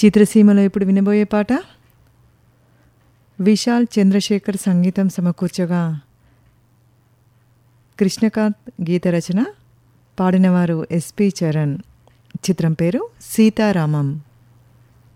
చిత్రసీమలో ఇప్పుడు వినబోయే పాట విశాల్ చంద్రశేఖర్ సంగీతం సమకూర్చగా కృష్ణకాంత్ గీత రచన, పాడినవారు ఎస్పి చరణ్. చిత్రం పేరు సీతారామం.